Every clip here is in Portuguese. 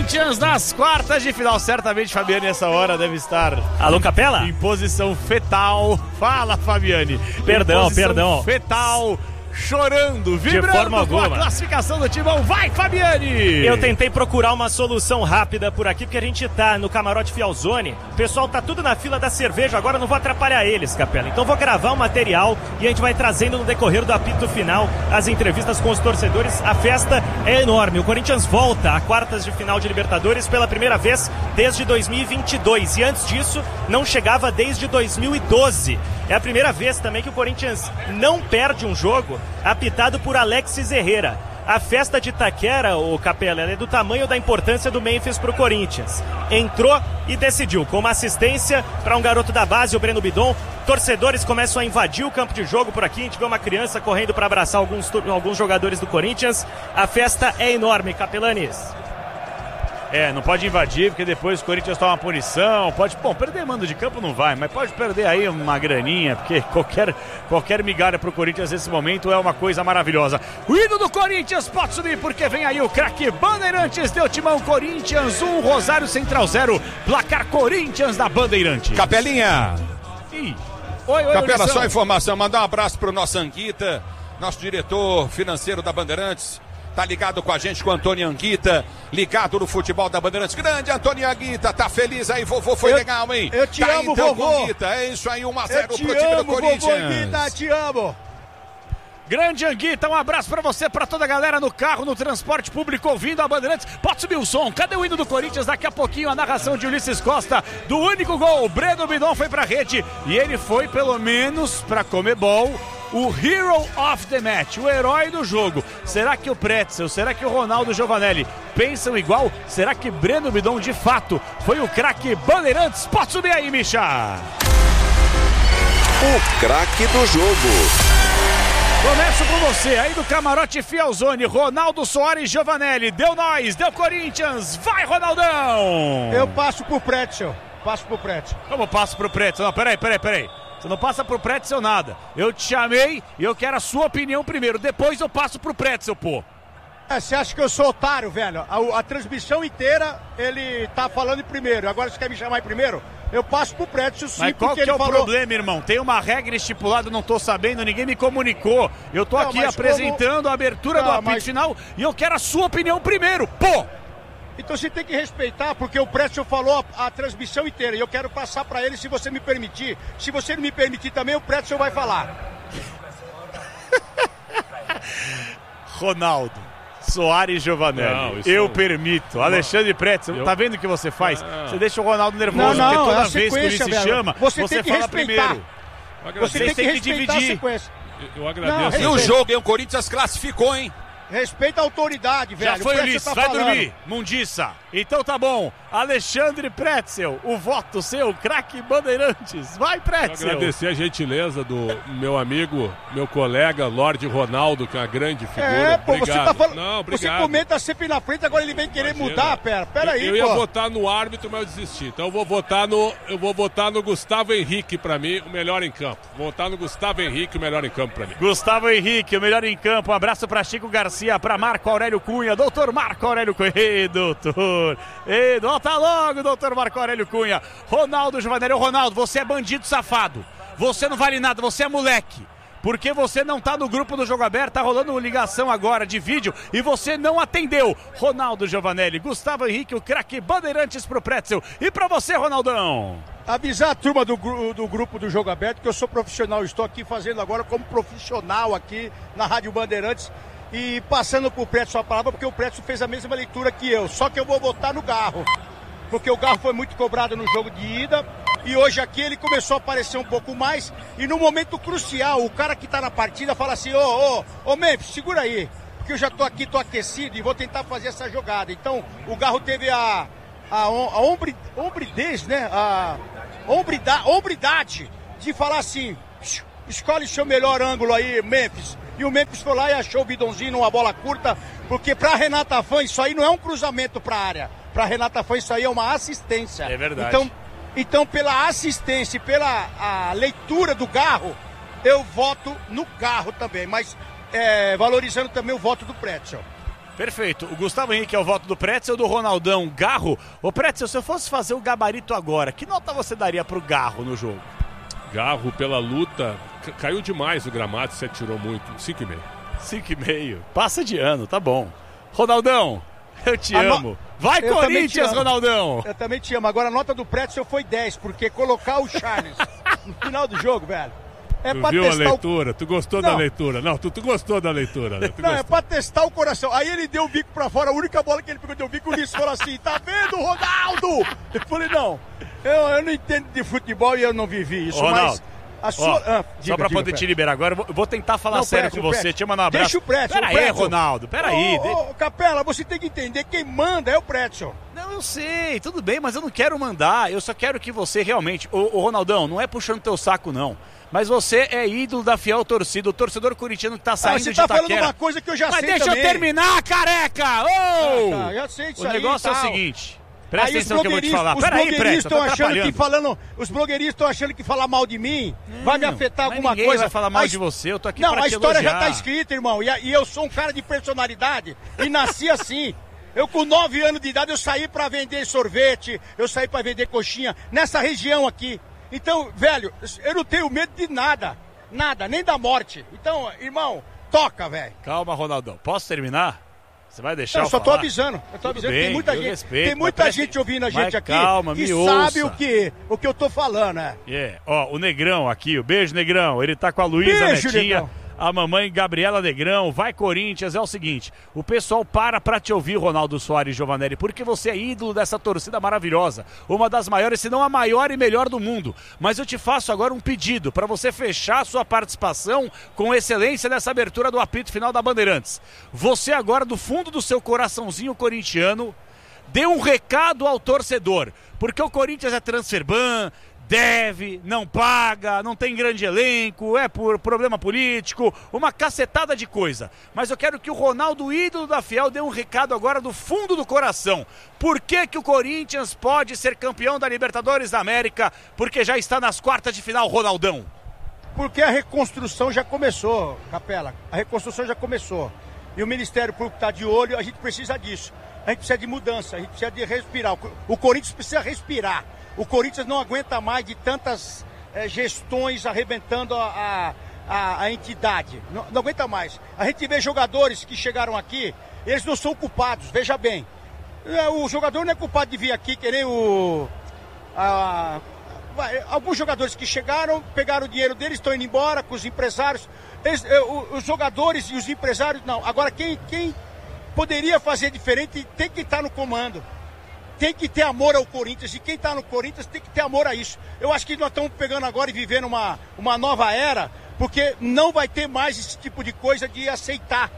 Corinthians nas quartas de final. Certamente Fabiane nessa hora deve estar... Alô, Capela? Em posição fetal. Fala, Fabiane. Perdão. Fetal. Chorando, vibrando de forma com alguma. A classificação do Timão. Vai, Fabiane! Eu tentei procurar uma solução rápida por aqui, porque a gente tá no camarote Fialzone. O pessoal tá tudo na fila da cerveja, agora eu não vou atrapalhar eles, Capela. Então vou gravar um material e a gente vai trazendo no decorrer do apito final as entrevistas com os torcedores. A festa é enorme. O Corinthians volta a quartas de final de Libertadores pela primeira vez desde 2022. E antes disso, não chegava desde 2012. É a primeira vez também que o Corinthians não perde um jogo apitado por Alexis Herrera. A festa de Itaquera, o Capela, é do tamanho da importância do Memphis para o Corinthians. Entrou e decidiu, com uma assistência para um garoto da base, o Breno Bidon. Torcedores começam a invadir o campo de jogo por aqui. A gente vê uma criança correndo para abraçar alguns jogadores do Corinthians. A festa é enorme, Capelanes. Não pode invadir, porque depois o Corinthians toma uma punição. Perder mando de campo não vai, mas pode perder aí uma graninha, porque qualquer migalha pro Corinthians nesse momento é uma coisa maravilhosa. O hino do Corinthians pode subir, porque vem aí o craque Bandeirantes, deu timão. Corinthians 1, Rosário Central 0, placar Corinthians da Bandeirantes. Capelinha! Oi, Capela, só informação, mandar um abraço pro nosso Anguita, nosso diretor financeiro da Bandeirantes. Tá ligado com a gente, com o Antônio Anguita, ligado no futebol da Bandeirantes. Grande Antônio Anguita, tá feliz aí, vovô, foi legal, hein? Eu te amo, então, vovô. Anguita, é isso aí, 1-0 pro time do Corinthians. Vovô Anguita, te amo. Grande Anguita, um abraço pra você, pra toda a galera no carro, no transporte público, ouvindo a Bandeirantes. Pode subir o som, cadê o hino do Corinthians? Daqui a pouquinho a narração de Ulisses Costa do único gol. O Breno Bidon foi pra rede e ele foi pelo menos pra Comebol o Hero of the Match, o herói do jogo. Será que o Pretzel, será que o Ronaldo Giovanelli pensam igual? Será que Breno Bidon de fato foi o craque Bandeirantes? Pode subir aí, Micha! O craque do jogo. Começo com você, aí do camarote Fialzone, Ronaldo Soares Giovanelli, deu nós, deu Corinthians, vai Ronaldão! Eu passo pro Pretzel, Como passo pro Pretzel? Não, peraí. Você não passa pro Pretzel nada. Eu te chamei e eu quero a sua opinião primeiro, depois eu passo pro Pretzel, pô. Você acha que eu sou otário, velho? A transmissão inteira ele tá falando em primeiro, agora você quer me chamar em primeiro? Eu passo pro Pretzel sim, mas qual porque que é o falou... problema, irmão? Tem uma regra estipulada, não tô sabendo, ninguém me comunicou. Eu tô aqui apresentando a abertura do apito final e eu quero a sua opinião primeiro, pô! Então você tem que respeitar, porque o Pretzel falou a transmissão inteira e eu quero passar pra ele, se você me permitir. Se você não me permitir também, o Pretzel vai falar. Ronaldo Soares Giovanelli, eu permito. Alexandre Pretzel, tá vendo o que você faz? Você deixa o Ronaldo nervoso, porque toda vez que ele se chama, você fala primeiro. Você tem que respeitar a sequência. Eu agradeço. E o jogo, hein? O Corinthians classificou, hein? Respeita a autoridade, velho. Já foi, Ulisses, vai dormir, mundiça. Então tá bom, Alexandre Pretzel, o voto seu, craque Bandeirantes. Vai, Pretzel. Agradecer a gentileza do meu amigo, meu colega, Lorde Ronaldo, que é uma grande figura. Pô, obrigado. Você tá falando, não, obrigado. Você comenta sempre na frente, agora ele vem querer mudar, pera aí, eu ia votar no árbitro, mas eu desisti. Então eu vou votar no Gustavo Henrique, pra mim, o melhor em campo. Vou votar no Gustavo Henrique, o melhor em campo pra mim. Gustavo Henrique, o melhor em campo. Um abraço pra Chico Garcia, pra Marco Aurélio Cunha, doutor Marco Aurélio Cunha. Ei, doutor. Ei, volta logo, doutor Marco Aurélio Cunha. Ronaldo Giovanelli. Ronaldo, você é bandido safado. Você não vale nada, você é moleque. Porque você não tá no grupo do Jogo Aberto, tá rolando ligação agora de vídeo e você não atendeu. Ronaldo Giovanelli, Gustavo Henrique, o craque Bandeirantes pro Pretzel. E pra você, Ronaldão? Avisar a turma do grupo do Jogo Aberto que eu sou profissional, estou aqui fazendo agora como profissional aqui na Rádio Bandeirantes e passando pro Pretzel a palavra, porque o Pretzel fez a mesma leitura que eu, só que eu vou votar no Garro, porque o Garro foi muito cobrado no jogo de ida e hoje aqui ele começou a aparecer um pouco mais e no momento crucial, o cara que tá na partida fala assim, ô Memphis, segura aí, porque eu já tô aqui, tô aquecido e vou tentar fazer essa jogada. Então o Garro teve a hombridez, né, a hombridade de falar assim, escolhe seu melhor ângulo aí, Memphis. E o Memphis foi lá e achou o Bidonzinho numa bola curta, porque pra Renata Fã isso aí não é um cruzamento pra área. Pra Renata Fã isso aí é uma assistência. É verdade. Então pela assistência e pela a leitura do Garro, eu voto no Garro também, mas valorizando também o voto do Pretzel. Perfeito. O Gustavo Henrique é o voto do Pretzel, do Ronaldão Garro. Ô Pretzel, se eu fosse fazer o gabarito agora, que nota você daria pro Garro no jogo? Garro pela luta, caiu demais o gramado, você atirou muito. 5,5. 5,5. Passa de ano, tá bom. Ronaldão, eu te amo. Vai, Corinthians, Ronaldão! Eu também te amo. Agora a nota do Pretzel foi 10, porque colocar o Charles no final do jogo, velho, é tu pra viu testar a leitura? Tu gostou da leitura? Não, tu gostou da leitura, né? É pra testar o coração. Aí ele deu o bico pra fora, a única bola que ele pegou deu o bico, o Ulisses falou assim, tá vendo, Ronaldo? Eu falei, não, eu não entendo de futebol e eu não vivi isso, Ronaldo, mas... Só pra poder te liberar agora, eu vou tentar falar sério com você, te mandar um abraço. Deixa o Pretzel. Pera aí, Ronaldo, pera aí. Capela, você tem que entender, quem manda é o Pretzel. Não, eu sei, tudo bem, mas eu não quero mandar, eu só quero que você realmente... Ô Ronaldão, não é puxando teu saco, não. Mas você é ídolo da fiel torcida, o torcedor corintiano que tá saindo de Itaquera. Você tá falando uma coisa que eu já sei também. Mas deixa eu terminar, careca! Tá, já sei disso aí. O negócio é o seguinte... Presta aí atenção que eu vou te falar. Peraí, Os blogueiristas estão achando que falar mal de mim vai me afetar alguma ninguém coisa. Vai falar mal de você, eu tô aqui pra te elogiar. Não, a história já tá escrita, irmão. E eu sou um cara de personalidade e nasci assim. Eu com 9 anos de idade, eu saí pra vender sorvete, eu saí pra vender coxinha nessa região aqui. Então, velho, eu não tenho medo de nada. Nada, nem da morte. Então, irmão, toca, velho. Calma, Ronaldão. Posso terminar? Você vai deixar eu só tô avisando. Eu tô avisando. Bem, tem muita gente, respeito, tem muita gente ouvindo a gente aqui que sabe o que eu tô falando, né? Ó, o Negrão aqui, o beijo, Negrão. Ele tá com a Luísa Netinha. Negrão. A mamãe Gabriela Negrão, vai Corinthians. É o seguinte, o pessoal para te ouvir, Ronaldo Soares Giovanelli, porque você é ídolo dessa torcida maravilhosa, uma das maiores, se não a maior e melhor do mundo. Mas eu te faço agora um pedido para você fechar sua participação com excelência nessa abertura do apito final da Bandeirantes. Você agora, do fundo do seu coraçãozinho corintiano, dê um recado ao torcedor, porque o Corinthians é transferban, deve, não paga, não tem grande elenco, é por problema político, uma cacetada de coisa. Mas eu quero que o Ronaldo, ídolo da Fiel, dê um recado agora do fundo do coração. Por que o Corinthians pode ser campeão da Libertadores da América? Porque já está nas quartas de final, Ronaldão. Porque a reconstrução já começou, Capela. A reconstrução já começou. E o Ministério Público está de olho, a gente precisa disso. A gente precisa de mudança, a gente precisa de respirar. O Corinthians precisa respirar. O Corinthians não aguenta mais de tantas gestões arrebentando a entidade. Não aguenta mais. A gente vê jogadores que chegaram aqui, eles não são culpados, veja bem. O jogador não é culpado de vir aqui, que nem alguns jogadores que chegaram, pegaram o dinheiro deles, estão indo embora com os empresários. Os jogadores e os empresários, não. Agora, quem poderia fazer diferente tem que estar no comando. Tem que ter amor ao Corinthians, e quem está no Corinthians tem que ter amor a isso. Eu acho que nós estamos pegando agora e vivendo uma nova era, porque não vai ter mais esse tipo de coisa de aceitar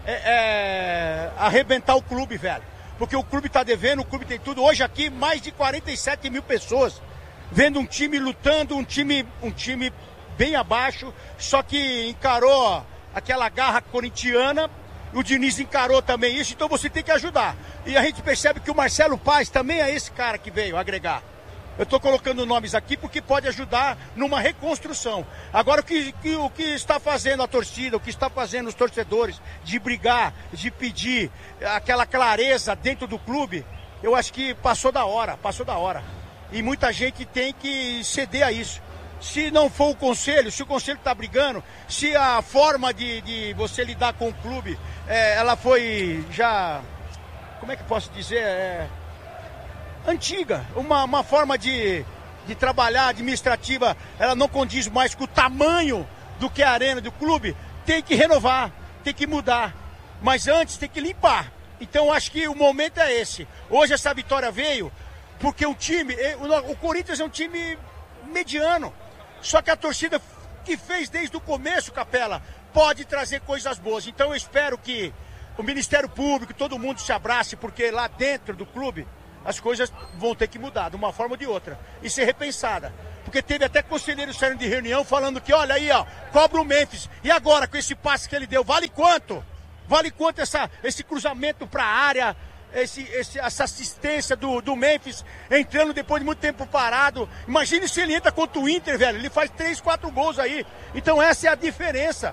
arrebentar o clube, velho. Porque o clube está devendo, o clube tem tudo. Hoje aqui, mais de 47 mil pessoas vendo um time lutando, um time bem abaixo, só que encarou aquela garra corintiana. O Diniz encarou também isso, então você tem que ajudar. E a gente percebe que o Marcelo Paz também é esse cara que veio agregar. Eu estou colocando nomes aqui porque pode ajudar numa reconstrução. Agora, o que está fazendo a torcida, o que está fazendo os torcedores de brigar, de pedir aquela clareza dentro do clube, eu acho que passou da hora. E muita gente tem que ceder a isso. Se não for o conselho, se o conselho está brigando, se a forma de você lidar com o clube, ela foi já, como é que posso dizer, antiga, uma forma de trabalhar administrativa, ela não condiz mais com o tamanho do que a arena do clube, tem que renovar, tem que mudar, mas antes tem que limpar. Então acho que o momento é esse. Hoje essa vitória veio porque o Corinthians é um time mediano. Só que a torcida que fez desde o começo, Capela, pode trazer coisas boas. Então eu espero que o Ministério Público, todo mundo se abrace, porque lá dentro do clube as coisas vão ter que mudar de uma forma ou de outra e ser repensada. Porque teve até conselheiro saindo de reunião falando que, olha aí, ó, cobra o Memphis. E agora, com esse passe que ele deu, vale quanto? Vale quanto esse cruzamento para a área? Essa assistência do Memphis entrando depois de muito tempo parado. Imagine se ele entra contra o Inter, velho. Ele faz 3, 4 gols aí. Então essa é a diferença.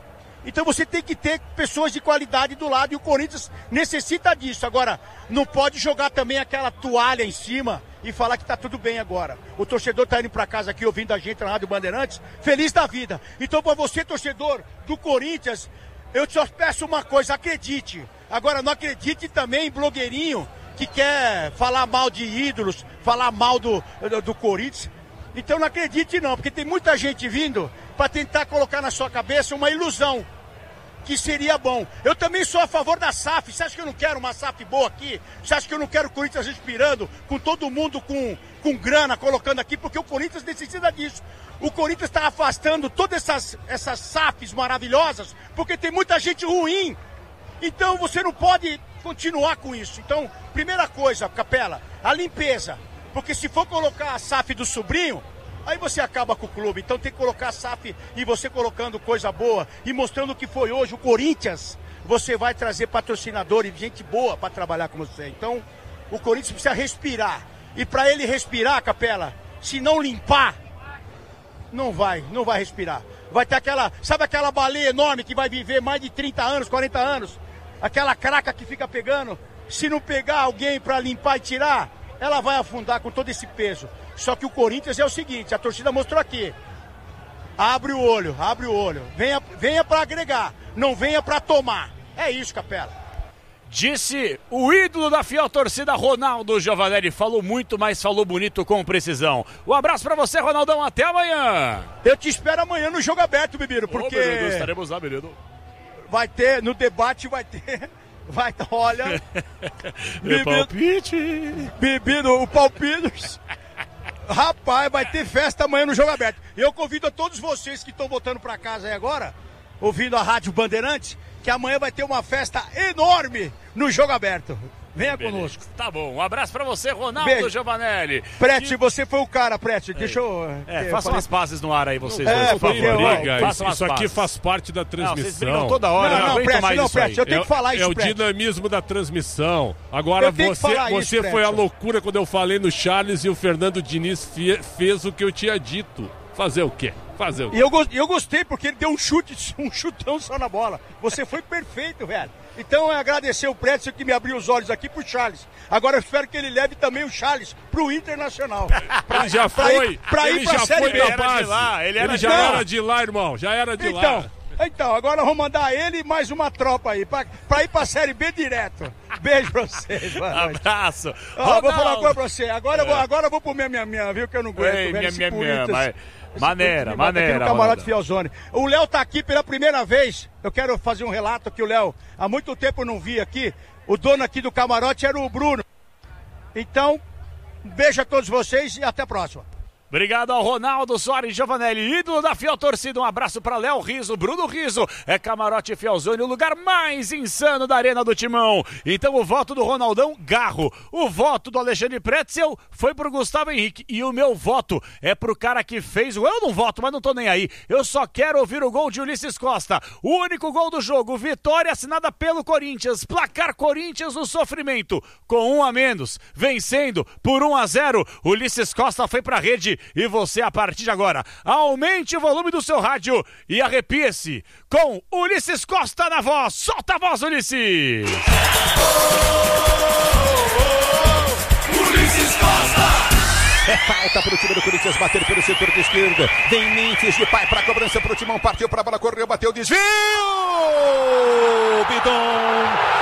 Então você tem que ter pessoas de qualidade do lado e o Corinthians necessita disso. Agora, não pode jogar também aquela toalha em cima e falar que tá tudo bem agora. O torcedor tá indo para casa aqui ouvindo a gente na Rádio Bandeirantes, feliz da vida. Então, para você, torcedor do Corinthians, eu só peço uma coisa, acredite. Agora, não acredite também em blogueirinho que quer falar mal de ídolos, falar mal do Corinthians. Então não acredite não, porque tem muita gente vindo para tentar colocar na sua cabeça uma ilusão que seria bom. Eu também sou a favor da SAF. Você acha que eu não quero uma SAF boa aqui? Você acha que eu não quero o Corinthians respirando, com todo mundo com grana colocando aqui? Porque o Corinthians necessita disso. O Corinthians está afastando todas essas SAFs maravilhosas, porque tem muita gente ruim. Então você não pode continuar com isso. Então, primeira coisa, Capela, a limpeza. Porque se for colocar a SAF do sobrinho, aí você acaba com o clube. Então tem que colocar a SAF e você colocando coisa boa e mostrando o que foi hoje o Corinthians. Você vai trazer patrocinador e gente boa para trabalhar com você. Então o Corinthians precisa respirar. E para ele respirar, Capela, se não limpar, não vai respirar. Vai ter sabe aquela baleia enorme que vai viver mais de 30 anos, 40 anos? Aquela craca que fica pegando. Se não pegar alguém para limpar e tirar, ela vai afundar com todo esse peso. Só que o Corinthians é o seguinte, a torcida mostrou aqui. Abre o olho. Venha para agregar, não venha para tomar. É isso, Capela. Disse o ídolo da fiel torcida, Ronaldo Giovanelli. Falou muito, mas falou bonito com precisão. Um abraço pra você, Ronaldão. Até amanhã. Eu te espero amanhã no Jogo Aberto, Bibiru, porque... Ô, estaremos lá, menino. Vai ter, no debate vai ter... olha... Meu palpite. Bibiru, o palpite... Rapaz, vai ter festa amanhã no Jogo Aberto. E eu convido a todos vocês que estão voltando pra casa aí agora, ouvindo a Rádio Bandeirantes, que amanhã vai ter uma festa enorme no Jogo Aberto. Venha conosco. Tá bom, um abraço pra você, Ronaldo Giovanelli. Prete, você foi o cara, Prete. Deixa eu... façam umas pazes no ar aí, vocês dois, por favor. Isso aqui faz parte da transmissão. Vocês brigam toda hora, não, Prete, eu tenho que falar isso, É o dinamismo da transmissão. Agora, você foi a loucura quando eu falei no Charles e o Fernando Diniz fez o que eu tinha dito. Fazer o quê? E eu gostei porque ele deu um chutão só na bola. Você foi perfeito, velho. Então é agradecer o Prédio que me abriu os olhos aqui pro Charles. Agora eu espero que ele leve também o Charles pro Internacional. Ele já foi. Ele já foi da base. Ele já era de lá, irmão. Já era de lá. Então, agora eu vou mandar ele e mais uma tropa aí, pra ir pra Série B direto. Beijo pra vocês. Abraço. Vou falar uma coisa pra você. Agora eu vou pro minha, viu, que eu não aguento. Maneira. No Camarote Fielzone. O Léo tá aqui pela primeira vez. Eu quero fazer um relato que o Léo, há muito tempo eu não vi aqui. O dono aqui do camarote era o Bruno. Então, um beijo a todos vocês e até a próxima. Obrigado ao Ronaldo Soares Giovanelli, ídolo da fiel torcida. Um abraço para Léo Riso, Bruno Riso. É Camarote Fielzone, o lugar mais insano da Arena do Timão. Então o voto do Ronaldão, Garro. O voto do Alexandre Pretzel foi pro Gustavo Henrique. E o meu voto é pro cara que fez o... Eu não voto, mas não tô nem aí. Eu só quero ouvir o gol de Ulisses Costa. O único gol do jogo. Vitória assinada pelo Corinthians. Placar Corinthians no sofrimento. Com 1 a menos. Vencendo por 1-0. Ulisses Costa foi pra rede. E você, a partir de agora, aumente o volume do seu rádio e arrepie-se com Ulisses Costa na voz. Solta a voz, Ulisses! Ulisses Costa! É falta pro time do Corinthians bater pelo setor de esquerda. Vem Memphis de pai pra cobrança pro Timão. Partiu pra bola, correu, bateu, desvio! Bidon!